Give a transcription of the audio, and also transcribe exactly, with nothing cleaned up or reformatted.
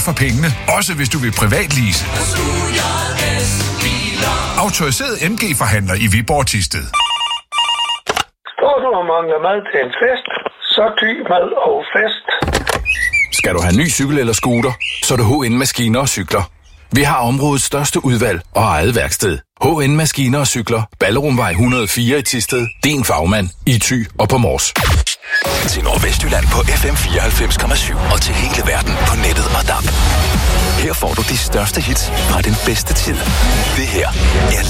for pengene, også hvis du vil privat lease. Autoriseret M G-forhandler i Viborg Thisted. Står du og mangler mad til en fest, så Thy Mad og Fest. Skal du have ny cykel eller scooter, så er det H N Maskiner og Cykler. Vi har områdets største udvalg og eget værksted. H N Maskiner og Cykler, Ballerumvej et hundrede og fire i Thisted. Din fagmand i Thy og på Mors. Til Nordvestjylland på F M fireoghalvfems komma syv og til hele verden på nettet og D A B. Her får du de største hits fra den bedste tid. Det her er